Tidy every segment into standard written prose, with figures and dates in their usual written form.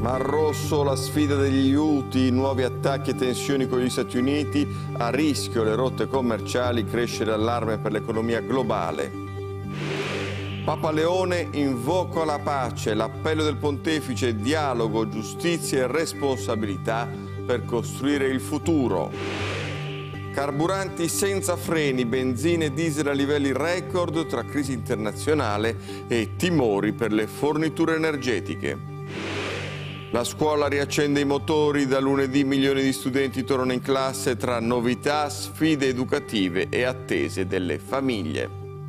Mar Rosso, la sfida degli Houthi, nuovi attacchi e tensioni con gli Stati Uniti, a rischio le rotte commerciali, cresce l'allarme per l'economia globale. Papa Leone invoca la pace, l'appello del pontefice, dialogo, giustizia e responsabilità per costruire il futuro. Carburanti senza freni, benzina e diesel a livelli record tra crisi internazionale e timori per le forniture energetiche. La scuola riaccende i motori, da lunedì milioni di studenti tornano in classe tra novità, sfide educative e attese delle famiglie.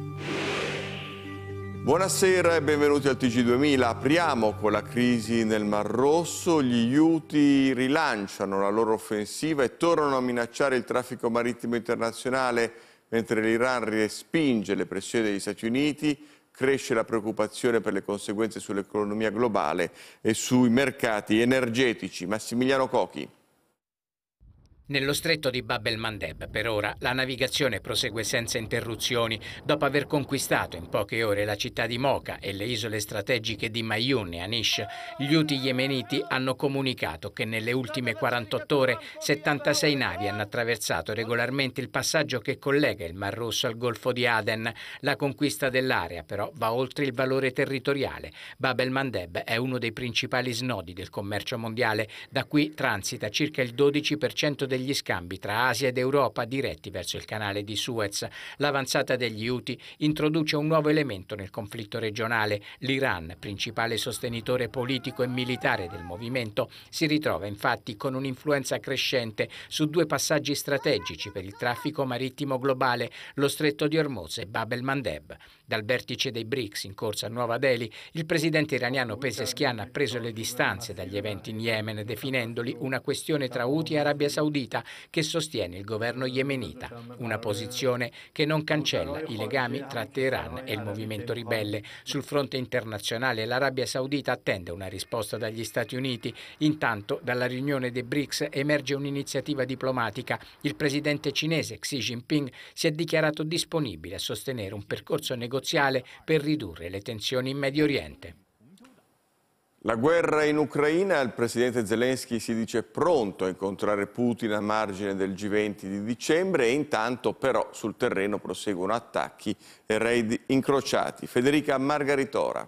Buonasera e benvenuti al TG2000. Apriamo con la crisi nel Mar Rosso. Gli Houthi rilanciano la loro offensiva e tornano a minacciare il traffico marittimo internazionale, mentre l'Iran respinge le pressioni degli Stati Uniti. Cresce la preoccupazione per le conseguenze sull'economia globale e sui mercati energetici. Massimiliano Cochi. Nello stretto di Bab el-Mandeb, per ora, la navigazione prosegue senza interruzioni. Dopo aver conquistato in poche ore la città di Mocha e le isole strategiche di Mayun e Anish, gli Houthi yemeniti hanno comunicato che nelle ultime 48 ore 76 navi hanno attraversato regolarmente il passaggio che collega il Mar Rosso al Golfo di Aden. La conquista dell'area, però, va oltre il valore territoriale. Bab el-Mandeb è uno dei principali snodi del commercio mondiale. Da qui transita circa il 12% degli scambi tra Asia ed Europa diretti verso il canale di Suez. L'avanzata degli Houthi introduce un nuovo elemento nel conflitto regionale. L'Iran, principale sostenitore politico e militare del movimento, si ritrova infatti con un'influenza crescente su due passaggi strategici per il traffico marittimo globale, lo stretto di Ormuz e Bab el-Mandeb. Dal vertice dei BRICS in corso a Nuova Delhi, il presidente iraniano Pezeshkian ha preso le distanze dagli eventi in Yemen, definendoli una questione tra Houthi e Arabia Saudita che sostiene il governo yemenita, una posizione che non cancella i legami tra Teheran e il movimento ribelle. Sul fronte internazionale l'Arabia Saudita attende una risposta dagli Stati Uniti. Intanto dalla riunione dei BRICS emerge un'iniziativa diplomatica. Il presidente cinese Xi Jinping si è dichiarato disponibile a sostenere un percorso negoziale per ridurre le tensioni in Medio Oriente. La guerra in Ucraina, il presidente Zelensky si dice pronto a incontrare Putin a margine del G20 di dicembre e intanto però sul terreno proseguono attacchi e raid incrociati. Federica Margaritora.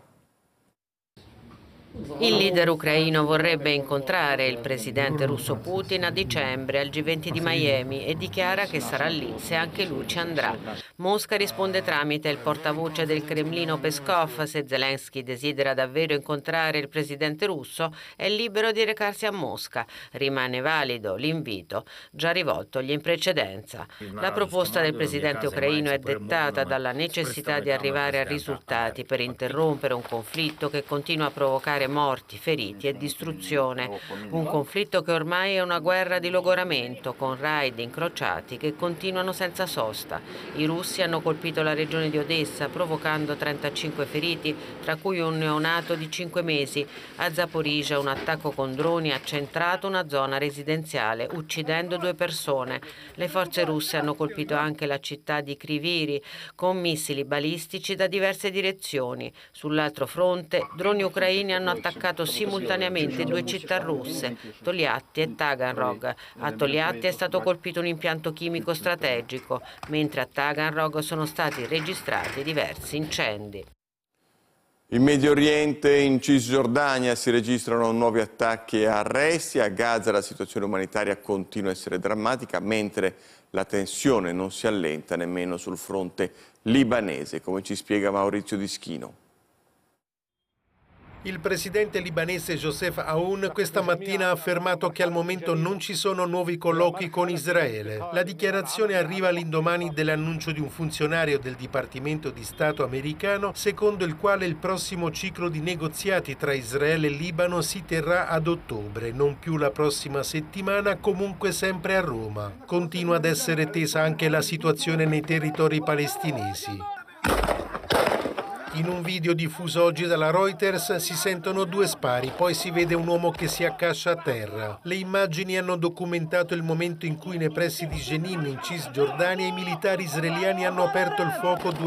Il leader ucraino vorrebbe incontrare il presidente russo Putin a dicembre al G20 di Miami e dichiara che sarà lì se anche lui ci andrà. Mosca risponde tramite il portavoce del Cremlino Peskov: se Zelensky desidera davvero incontrare il presidente russo è libero di recarsi a Mosca. Rimane valido l'invito già rivoltogli in precedenza. La proposta del presidente ucraino è dettata dalla necessità di arrivare a risultati per interrompere un conflitto che continua a provocare morti, feriti e distruzione. Un conflitto che ormai è una guerra di logoramento, con raid incrociati che continuano senza sosta. I russi hanno colpito la regione di Odessa, provocando 35 feriti, tra cui un neonato di 5 mesi. A Zaporizhzhia un attacco con droni ha centrato una zona residenziale, uccidendo 2 persone. Le forze russe hanno colpito anche la città di Kryvyi con missili balistici da diverse direzioni. Sull'altro fronte, droni ucraini hanno attaccato simultaneamente 2 città russe, Tolyatti e Taganrog. A Tolyatti è stato colpito un impianto chimico strategico, mentre a Taganrog sono stati registrati diversi incendi. In Medio Oriente, in Cisgiordania, si registrano nuovi attacchi e arresti. A Gaza la situazione umanitaria continua a essere drammatica, mentre la tensione non si allenta nemmeno sul fronte libanese, come ci spiega Maurizio Dischino. Il presidente libanese Joseph Aoun questa mattina ha affermato che al momento non ci sono nuovi colloqui con Israele. La dichiarazione arriva all'indomani dell'annuncio di un funzionario del Dipartimento di Stato americano, secondo il quale il prossimo ciclo di negoziati tra Israele e Libano si terrà ad ottobre, non più la prossima settimana, comunque sempre a Roma. Continua ad essere tesa anche la situazione nei territori palestinesi. In un video diffuso oggi dalla Reuters si sentono 2 spari, poi si vede un uomo che si accascia a terra. Le immagini hanno documentato il momento in cui nei pressi di Jenin, in Cisgiordania, i militari israeliani hanno aperto il fuoco